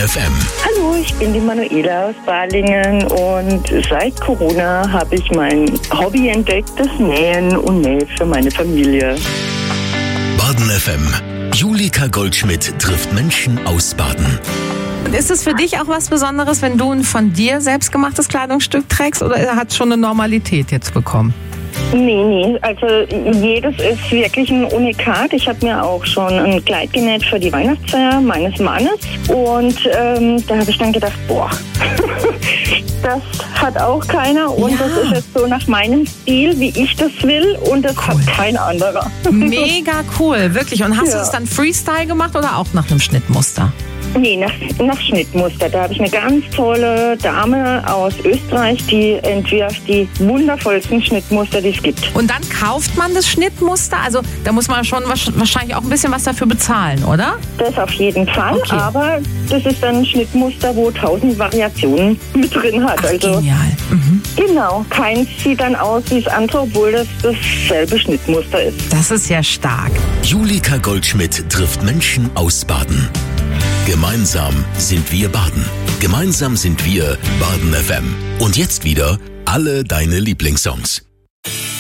FM. Hallo, ich bin die Manuela aus Balingen und seit Corona habe ich mein Hobby entdeckt, das Nähen und Nähe für meine Familie. Baden FM. Julika Goldschmidt trifft Menschen aus Baden. Ist es für dich auch was Besonderes, wenn du ein von dir selbstgemachtes Kleidungsstück trägst, oder hat es schon eine Normalität jetzt bekommen? Nee, also jedes ist wirklich ein Unikat. Ich habe mir auch schon ein Kleid genäht für die Weihnachtsfeier meines Mannes und da habe ich dann gedacht, boah, das hat auch keiner und das ist jetzt so nach meinem Stil, wie ich das will, und das hat kein anderer. Mega cool, wirklich. Und hast du es dann Freestyle gemacht oder auch nach einem Schnittmuster? Nee, nach Schnittmuster. Da habe ich eine ganz tolle Dame aus Österreich, die entwirft die wundervollsten Schnittmuster, die es gibt. Und dann kauft man das Schnittmuster? Also da muss man schon wahrscheinlich auch ein bisschen was dafür bezahlen, oder? Das auf jeden Fall, Okay. aber das ist dann ein Schnittmuster, wo 1000 Variationen mit drin hat. Ach, also genial. Mhm. genau, keins sieht dann aus wie das andere, obwohl das dasselbe Schnittmuster ist. Das ist ja stark. Julika Goldschmidt trifft Menschen aus Baden. Gemeinsam sind wir Baden. Gemeinsam sind wir Baden FM. Und jetzt wieder alle deine Lieblingssongs.